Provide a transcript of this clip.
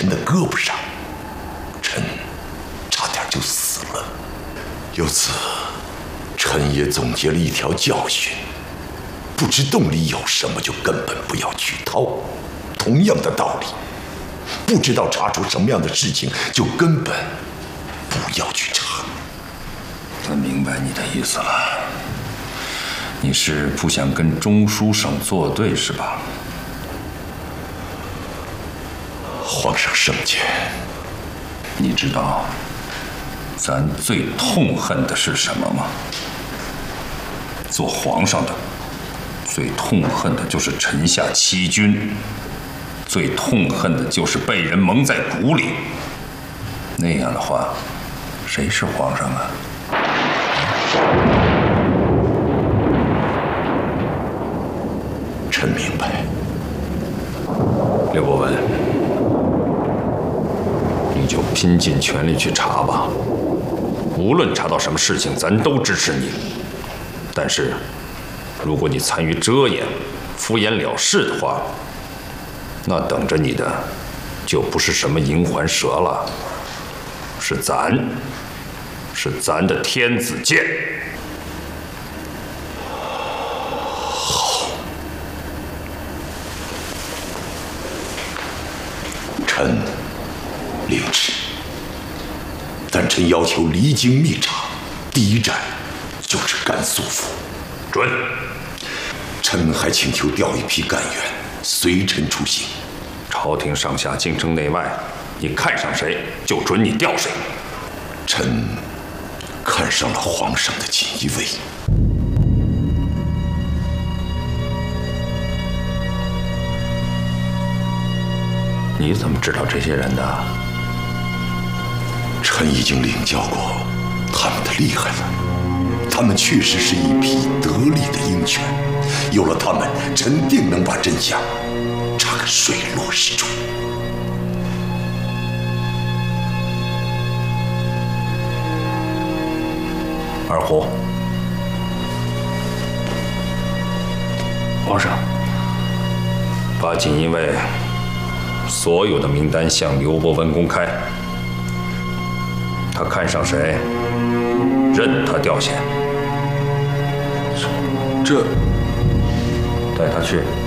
臣的胳膊上，臣差点就死了。由此，臣也总结了一条教训：不知洞里有什么，就根本不要去掏。同样的道理，不知道查出什么样的事情，就根本不要去查。 我明白你的意思了，你是不想跟中书省作对是吧？ 皇上圣鉴， 你知道咱最痛恨的是什么吗？做皇上的最痛恨的就是臣下欺君，最痛恨的就是被人蒙在鼓里。那样的话，谁是皇上啊？ 臣明白。 刘伯温，你就拼尽全力去查吧，无论查到什么事情，咱都支持你。但是，如果你参与遮掩、敷衍了事的话，那等着你的就不是什么银环蛇了，是咱的天子剑。 好，臣领旨。但臣要求离京密查，第一站就是甘肃府。 准。 臣还请求调一批干员随臣出行。 朝廷上下、京城内外，你看上谁就准你调谁。 臣看上了皇上的锦衣卫。 你怎么知道这些人的？ 臣已经领教过他们的厉害了，他们确实是一匹得力的鹰犬，有了他们，臣定能把真相查个水落石出。 二虎， 皇上， 把锦衣卫所有的名单向刘伯温公开，他看上谁，任他调遣。 这带他去。